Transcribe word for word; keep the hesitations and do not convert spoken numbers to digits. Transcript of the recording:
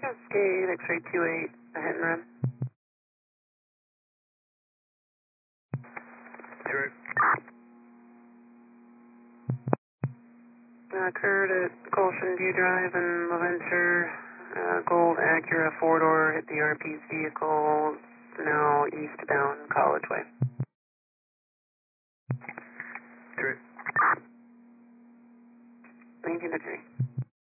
Cascade, X-ray two eight, a hit and run. Zero. Uh, occurred at Gulshan View Drive in LaVenture. Uh, Gold Acura four-door hit the R P's vehicle, now eastbound College Way.